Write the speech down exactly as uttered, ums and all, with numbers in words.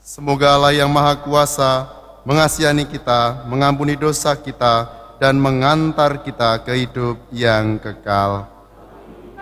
Semoga Allah yang Maha Kuasa mengasihani kita, mengampuni dosa kita, dan mengantar kita ke hidup yang kekal.